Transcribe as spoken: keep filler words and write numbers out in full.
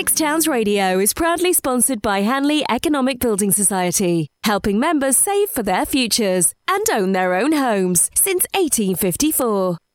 Essex Towns Radio is proudly sponsored by Hanley Economic Building Society, helping members save for their futures and own their own homes since eighteen fifty-four.